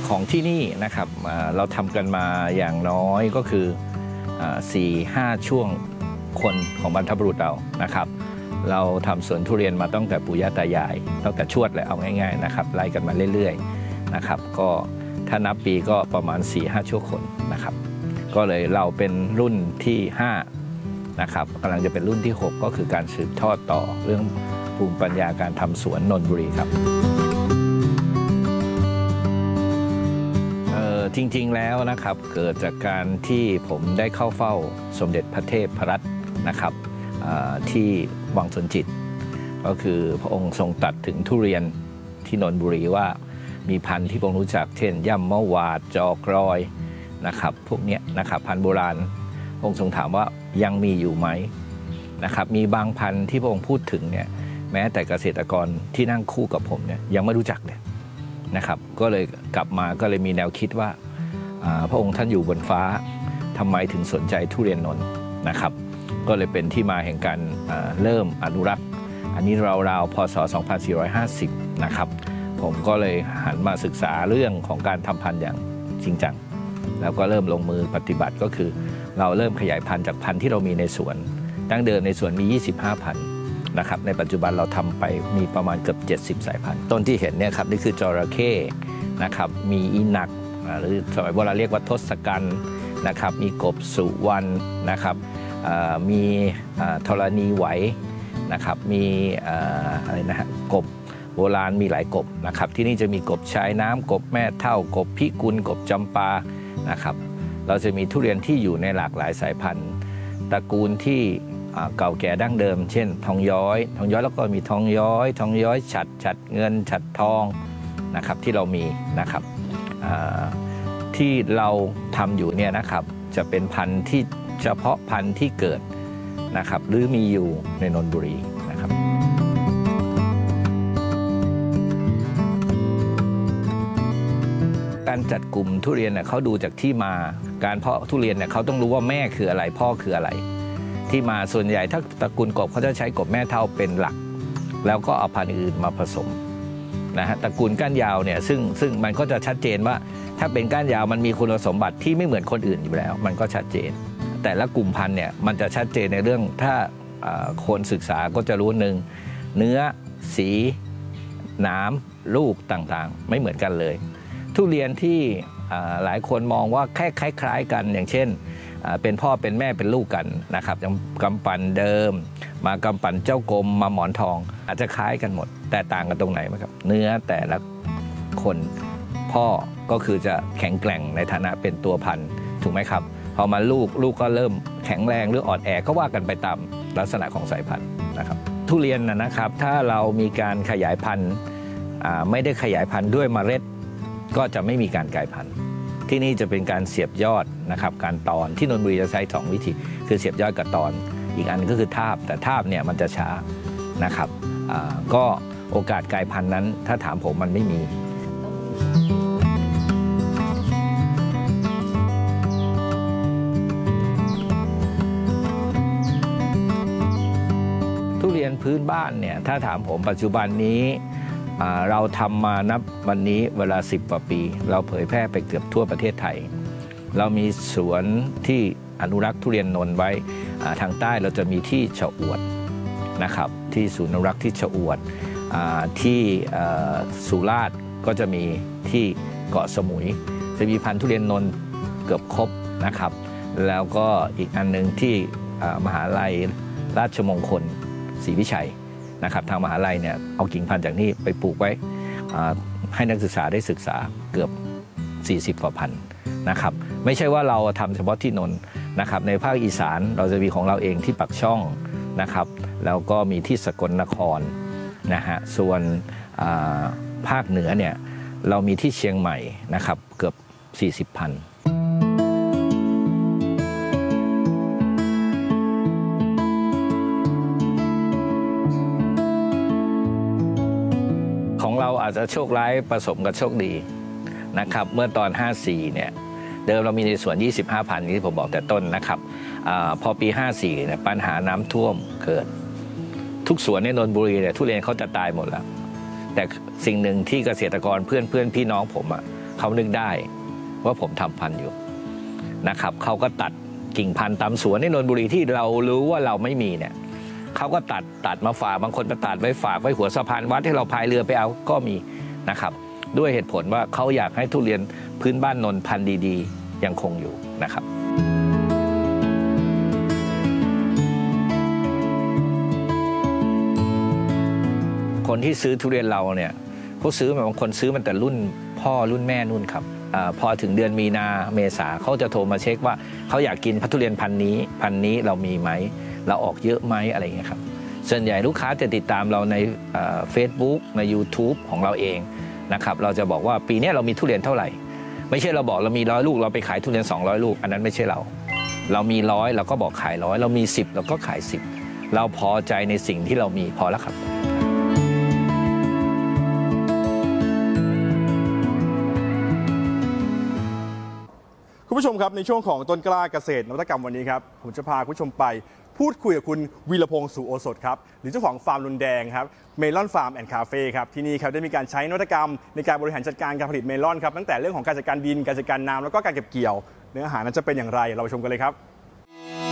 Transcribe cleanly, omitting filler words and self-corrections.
ของที่นี่นะครับเราทำกันมาอย่างน้อยก็คือ 4-5 ช่วงคนของบรรพบุรุษเรานะครับเราทำสวนทุเรียนมาตั้งแต่ปู่ย่าตายายตั้งแต่ชวดเลยเอาง่ายๆนะครับไล่กันมาเรื่อยๆนะครับก็ถ้านับปีก็ประมาณ 4-5 ชั่วคนนะครับก็เลยเราเป็นรุ่นที่5นะครับกำลังจะเป็นรุ่นที่ 6ก็คือการสืบทอดต่อเรื่องภูมิปัญญาการทำสวนนนทบุรีครับจริงๆแล้วนะครับเกิดจากการที่ผมได้เข้าเฝ้าสมเด็จพระเทพรัตน์นะครับที่วังสวนจิตก็คือพระองค์ทรงตรัสถึงทุเรียนที่นนทบุรีว่ามีพันธุ์ที่ผมรู้จักเช่นย่ำมะหวาดจอกรอยนะครับพวกนี้นะครับพันธุ์โบราณพระองค์ทรงถามว่ายังมีอยู่ไหมนะครับมีบางพันธุ์ที่พระองค์พูดถึงเนี่ยแม้แต่เกษตรกรที่นั่งคู่กับผมเนี่ยยังไม่รู้จักเลยนะครับก็เลยกลับมาก็เลยมีแนวคิดว่าพระองค์ท่านอยู่บนฟ้าทำไมถึงสนใจทุเรียนนนท์นะครับก็เลยเป็นที่มาแห่งการเริ่มอนุรักษ์อันนี้ราวๆพศ 2450 นะครับผมก็เลยหันมาศึกษาเรื่องของการทำพันธุ์อย่างจริงจังแล้วก็เริ่มลงมือปฏิบัติก็คือเราเริ่มขยายพันธุ์จากพันธุ์ที่เรามีในสวนดั้งเดิมในสวนมี 25 พันธุ์นะครับในปัจจุบันเราทำไปมีประมาณเกือบ70 สายพันธุ์ต้นที่เห็นเนี่ยครับนี่คือจระเข้นะครับมีอีนักหรือสมัยโบราณเรียกว่าทศกัณฐ์นะครับมีกบสุวรรณนะครับมีธรณีไหวนะครับมีอะไรนะฮะกบโบราณมีหลายกบนะครับที่นี่จะมีกบชายน้ำกบแม่เท่ากบพิกุลกบจำปานะครับเราจะมีทุเรียนที่อยู่ในหลากหลายสายพันธุ์ตระกูลที่เก่าแก่ดั้งเดิมเช่นทองย้อยแล้วก็มีทองย้อยฉัดเงินฉัดทองนะครับที่เรามีนะครับที่เราทำอยู่เนี่ยนะครับจะเป็นพันธุ์ที่เฉพาะพันธุ์ที่เกิดนะครับหรือมีอยู่ในนนทบุรีนะครับการจัดกลุ่มทุเรียนเนี่ยเขาดูจากที่มาการเพาะทุเรียนเนี่ยเขาต้องรู้ว่าแม่คืออะไรพ่อคืออะไรที่มาส่วนใหญ่ถ้าตระกูลกบเขาจะใช้กบแม่เท่าเป็นหลักแล้วก็เอาพันธุ์อื่นมาผสมนะฮะตระกูลก้านยาวเนี่ยซึ่งมันก็จะชัดเจนว่าถ้าเป็นก้านยาวมันมีคุณสมบัติที่ไม่เหมือนคนอื่นอยู่แล้วมันก็ชัดเจนแต่ละกลุ่มพันธุ์เนี่ยมันจะชัดเจนในเรื่องถ้าคนศึกษาก็จะรู้หนึ่งเนื้อสีหนามลูกต่างๆไม่เหมือนกันเลยทุเรียนที่หลายคนมองว่าแค่คล้ายๆกันอย่างเช่นเป็นพ่อเป็นแม่เป็นลูกกันนะครับกำปั่นเดิมมากำปั่นเจ้ากรมมาหมอนทองอาจจะคล้ายกันหมดแต่ต่างกันตรงไหนไหมครับเนื้อแต่ละคนพ่อก็คือจะแข็งแกร่งในฐานะเป็นตัวพันธุ์ถูกไหมครับพอมาลูกก็เริ่มแข็งแรงหรืออ่อนแอก็ว่ากันไปตามลักษณะของสายพันธุ์นะครับทุเรียนนะครับถ้าเรามีการขยายพันธุ์ไม่ได้ขยายพันธุ์ด้วยเมล็ดก็จะไม่มีการกลายพันธุ์ที่นี่จะเป็นการเสียบยอดนะครับการตอนที่นนทบุรีจะใช้2 วิธีคือเสียบยอดกับตอนอีกอันก็คือทาบแต่ทาบเนี่ยมันจะช้านะครับก็โอกาสกลายพันธุ์นั้นถ้าถามผมมันไม่มีทุเรียนพื้นบ้านเนี่ยถ้าถามผมปัจจุบันนี้เราทำมานับวันนี้เวลา10 กว่าปีเราเผยแพร่ไปเกือบทั่วประเทศไทยเรามีสวนที่อนุรักษ์ทุเรียนนนท์ไว้ทางใต้เราจะมีที่ชะอวดนะครับที่ศูนย์อนุรักษ์ที่ชะอวดที่สุราษฎร์ก็จะมีที่เกาะสมุยจะมีพันธุ์ทุเรียนนนท์เกือบครบนะครับแล้วก็อีกอันนึงที่มหาลัยราชมงคลศรีวิชัยนะครับทางมหาลัยเนี่ยเอากิ่งพันธุ์จากนี่ไปปลูกไว้ให้นักศึกษาได้ศึกษาเกือบ40 กว่าพันธุ์นะครับไม่ใช่ว่าเราทำเฉพาะที่นนท์นะครับในภาคอีสานเราจะมีของเราเองที่ปักช่องนะครับแล้วก็มีที่สกลนครนะฮะส่วนภาคเหนือเนี่ยเรามีที่เชียงใหม่นะครับเกือบ40 พันธุ์เราอาจจะโชคร้ายผสมกับโชคดีนะครับเมื่อตอน54เนี่ยเดิมเรามีในสวน 25 พันธุ์ที่ผมบอกแต่ต้นนะครับพอปี 54เนี่ยปัญหาน้ำท่วมเกิดทุกสวนในนนทบุรีเนี่ยทุเรียนเขาจะตายหมดแล้วแต่สิ่งหนึ่งที่เกษตรกรเพื่อนพี่น้องผมเขานึกได้ว่าผมทำพันธุ์อยู่นะครับเขาก็ตัดกิ่งพันธุ์ตามสวนในนนทบุรีที่เรารู้ว่าเราไม่มีเนี่ยเขาก็ตัดมาฝากบางคนไปตัดไว้ฝากไว้หัวสะพานวัดที่เราพายเรือไปเอาก็มีนะครับด้วยเหตุผลว่าเขาอยากให้ทุเรียนพื้นบ้านนนท์พันธุ์ดีๆยังคงอยู่นะครับคนที่ซื้อทุเรียนเราเนี่ยเขาซื้อบางคนซื้อมันแต่รุ่นพ่อรุ่นแม่นู่นครับพอถึงเดือนมีนาเมษาเขาจะโทรมาเช็คว่าเขาอยากกินทุเรียนพันนี้เรามีไหมเราออกเยอะไหมอะไรอย่างเงี้ยครับส่วนใหญ่ลูกค้าจะติดตามเราในFacebook ใน YouTube ของเราเองนะครับเราจะบอกว่าปีนี้เรามีทุเรียนเท่าไหร่ไม่ใช่เราบอกเรามี100 ลูกเราไปขายทุเรียน200 ลูกอันนั้นไม่ใช่เรามี100เราก็บอกขาย100เรามี10เราก็ขาย10เราพอใจในสิ่งที่เรามีพอแล้วครับคุณผู้ชมครับในช่วงของต้นกล้าเกษตรนวัตกรรมวันนี้ครับผมจะพาคุณผู้ชมไปพูดคุยกับคุณวีรพงษ์สุโอสถครับหรือเจ้าของฟาร์มลุนแดงครับเมลอนฟาร์มแอนด์คาเฟ่ครับที่นี่ครับได้มีการใช้นวัตกรรมในการบริหารจัดการการผลิตเมลอนครับตั้งแต่เรื่องของการจัดการดินการจัดการน้ำแล้วก็การเก็บเกี่ยวเนื้ออาหารนั้นจะเป็นอย่างไรเราไปชมกันเลยครับ